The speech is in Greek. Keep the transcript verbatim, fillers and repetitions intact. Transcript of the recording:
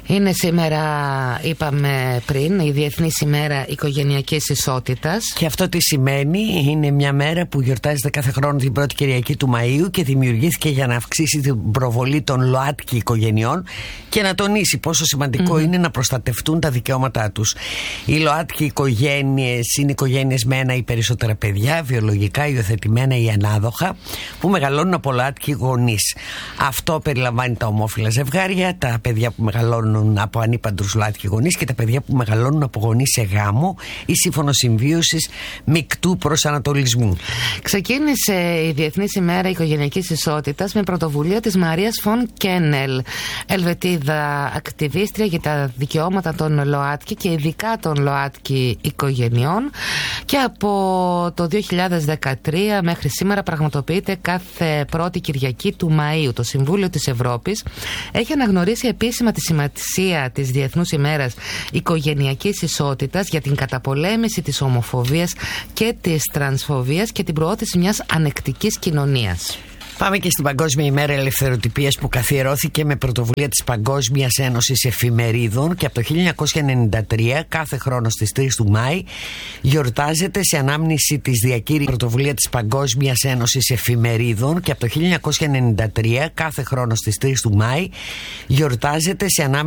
Είναι σήμερα, είπαμε πριν, η Διεθνής ημέρα οικογενειακής ισότητας. Και αυτό τι σημαίνει? Είναι μια μέρα που γιορτάζεται κάθε χρόνο την πρώτη Κυριακή του Μαΐου και δημιουργήθηκε για να αυξήσει την προβολή των ΛΟΑΤΚΙ οικογενειών και να τονίσει πόσο σημαντικό mm-hmm. είναι να προστατευτούν τα δικαιώματά τους. Οι ΛΟΑΤΚΙ οικογένειες είναι οικογένειες με ένα ή περισσότερα παιδιά, βιολογικά, υιοθετημένα ή ανάδοχα, που μεγαλώνουν από ΛΟΑΤΚΙ γονείς. Αυτό περιλαμβάνει τα ομόφυλα ζευγάρια, τα παιδιά που μεγαλώνουν από ανήπαντρους ΛΟΑΤΚΙ γονείς και τα παιδιά που μεγαλώνουν από γονείς σε γάμο ή σύμφωνο συμβίωσης μεικτού προσανατολισμού. Ξεκίνησε η Διεθνής ημέρα οικογενειακής ισότητας με πρωτοβουλία της Μαρίας Φον Κένελ, Ελβετίδα ακτιβίστρια για τα δικαιώματα των ΛΟΑΤΚΙ και ειδικά των ΛΟΑΤΚΙ οικογενειών, και από το δύο χιλιάδες δεκατρία μέχρι σήμερα πραγματοποιείται κάθε πρώτη Κυριακή του Μαΐου. Το Συμβούλιο της Ευρώπης έχει αναγνωρίσει επίσημα τη σημασία της Διεθνούς ημέρας οικογενειακής ισότητας για την καταπολέμηση της ομοφοβίας και της τρανσφοβίας και την προώθηση μιας ανεκτικής κοινωνίας. Πάμε και στην Παγκόσμια ημέρα ελευθεροτυπίας, που καθιερώθηκε με πρωτοβουλία της Παγκόσμιας Ένωσης Εφημερίδων και από το χίλια εννιακόσια ενενήντα τρία κάθε χρόνο στις τρεις του Μάη γιορτάζεται σε ανάμνηση της διακήρυξης. Πρωτοβουλία της Παγκόσμιας Ένωσης Εφημερίδων και από το χίλια εννιακόσια ενενήντα τρία κάθε χρόνο στις τρεις του Μάη γιορτάζεται σε ανάμνηση